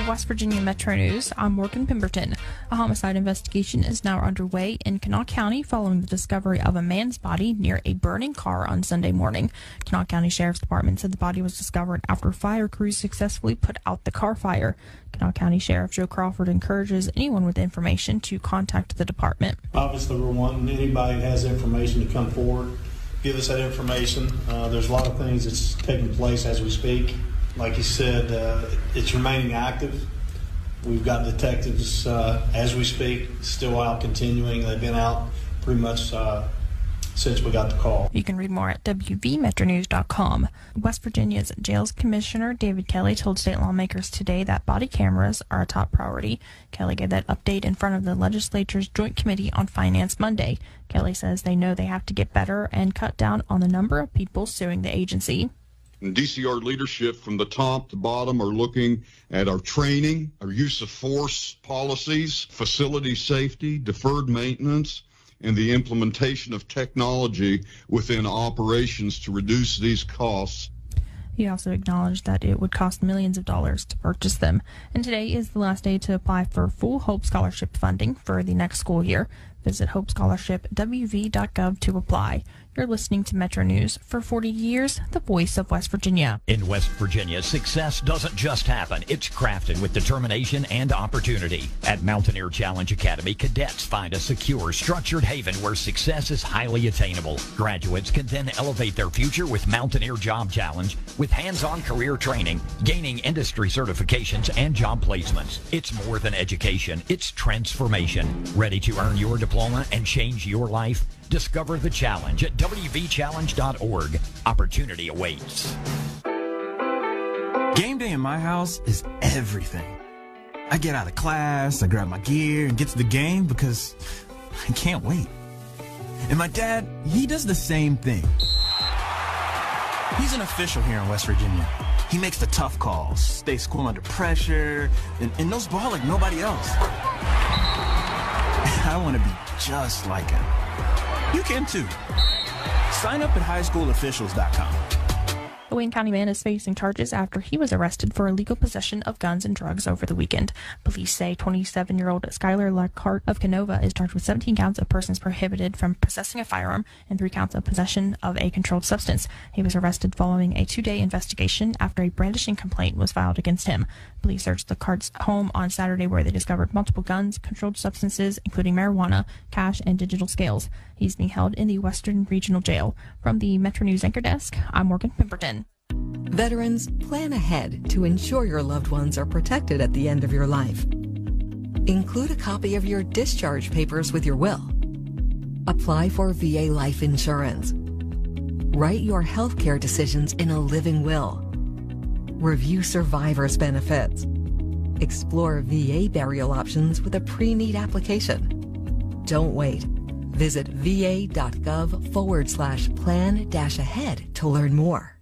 West Virginia Metro News, I'm Morgan Pemberton. A homicide investigation is now underway in Kanawha County following the discovery of a man's body near a burning car on Sunday morning. Kanawha County Sheriff's Department said the body was discovered after fire crews successfully put out the car fire. Kanawha County Sheriff Joe Crawford encourages anyone with information to contact the department. Obviously, we're wanting anybody that has information to come forward, give us that information. There's a lot of things that's taking place as we speak. Like you said, it's remaining active. We've got detectives, as we speak, still out continuing. They've been out pretty much since we got the call. You can read more at wvmetronews.com. West Virginia's Jails Commissioner David Kelly told state lawmakers today that body cameras are a top priority. Kelly gave that update in front of the legislature's Joint Committee on Finance Monday. Kelly says they know they have to get better and cut down on the number of people suing the agency. And DCR leadership from the top to bottom are looking at our training, our use of force policies, facility safety, deferred maintenance, and the implementation of technology within operations to reduce these costs. He also acknowledged that it would cost millions of dollars to purchase them. And today is the last day to apply for full Hope Scholarship funding for the next school year. Visit hopescholarshipwv.gov to apply. You're listening to Metro News. For 40 years, the voice of West Virginia. In West Virginia, success doesn't just happen. It's crafted with determination and opportunity. At Mountaineer Challenge Academy, cadets find a secure, structured haven where success is highly attainable. Graduates can then elevate their future with Mountaineer Job Challenge, with hands-on career training, gaining industry certifications, and job placements. It's more than education. It's transformation. Ready to earn your diploma and change your life? Discover the challenge at wvchallenge.org. Opportunity awaits. Game day in my house is everything. I get out of class, I grab my gear, and get to the game because I can't wait. And my dad, he does the same thing. He's an official here in West Virginia. He makes the tough calls, stays cool under pressure, and knows ball like nobody else. I want to be just like him. You can too. Sign up at highschoolofficials.com. A Wayne County man is facing charges after he was arrested for illegal possession of guns and drugs over the weekend. Police say 27-year-old Skylar Lockhart of Canova is charged with 17 counts of persons prohibited from possessing a firearm and 3 counts of possession of a controlled substance. He was arrested following a 2-day investigation after a brandishing complaint was filed against him. Police searched Lockhart's home on Saturday where they discovered multiple guns, controlled substances, including marijuana, cash, and digital scales. He's being held in the Western Regional Jail. From the Metro News Anchor Desk, I'm Morgan Pemberton. Veterans, plan ahead to ensure your loved ones are protected at the end of your life. Include a copy of your discharge papers with your will. Apply for VA life insurance. Write your health care decisions in a living will. Review survivor's benefits. Explore VA burial options with a pre-need application. Don't wait. Visit va.gov/plan-ahead to learn more.